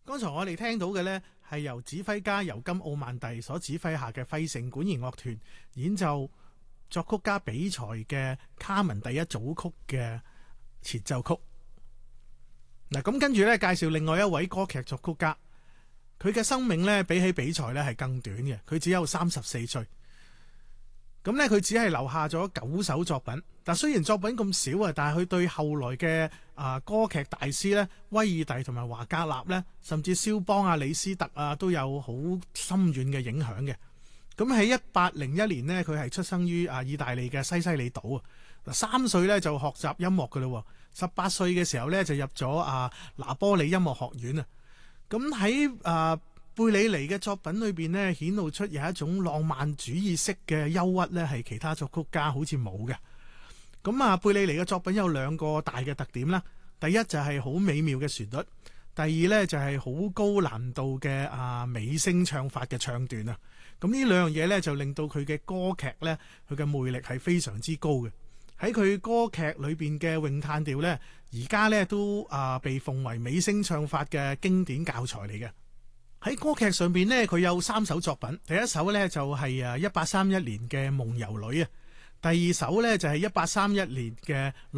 剛才我哋聽到嘅呢，係由指揮家尤金奧曼第所指揮下嘅費城管弦樂團演奏作曲家比才嘅卡門第一組曲嘅前奏曲。嗱，咁跟住呢，介紹另外一位歌劇作曲家，佢嘅生命呢，比起比才呢係更短嘅，佢只有34歲。咁呢，佢只係留下咗9首作品。但雖然作品咁少啊，但係佢對後來嘅歌劇大師呢，威爾第同埋華格納呢，甚至肖邦啊、李斯特啊，都有好深遠嘅影響嘅。咁喺1801年呢，佢係出生於意大利嘅西西里島啊。3歲呢就學習音樂噶啦，18歲嘅時候呢，就入咗拿波里音樂學院啊。咁喺貝里尼嘅作品裏邊呢，顯露出有一種浪漫主義式嘅憂鬱呢，係其他作曲家好似冇嘅。咁貝里尼嘅作品有2個大嘅特點啦。第一就係好美妙嘅旋律，第二呢就係好高難度嘅美聲唱法嘅唱段啊。咁呢兩樣嘢呢，就令到佢嘅歌劇呢，佢嘅魅力係非常之高嘅。喺佢歌劇裏邊嘅詠嘆調呢，而家呢都被奉為美聲唱法嘅經典教材嚟嘅。喺歌劇上邊呢，佢有3首作品。第一首呢，就係1831年嘅夢遊女啊，第二首呢，就係1831年嘅